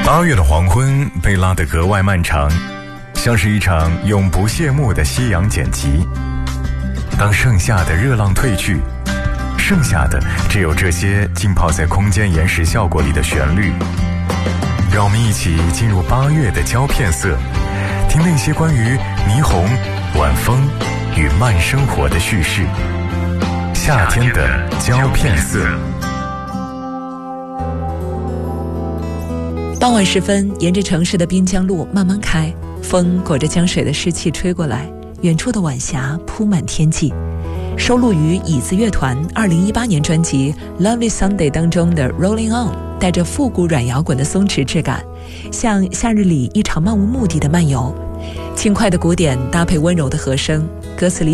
8月的黄昏被拉得格外漫长，像是一场永不谢幕的夕阳剪辑。当盛夏的热浪退去，剩下的只有这些浸泡在空间延时效果里的旋律。让我们一起进入8月的胶片色，听那些关于霓虹、晚风与慢生活的叙事。夏天的胶片色。 傍晚时分，沿着城市的滨江路慢慢开，风裹着江水的湿气吹过来，远处的晚霞铺满天际。收录于椅子乐团2018年专辑《Lovely Sunday》当中的《Rolling On》带着复古软摇滚的松弛质感，像夏日里一场漫无目的的漫游。轻快的鼓点搭配温柔的和声，歌词里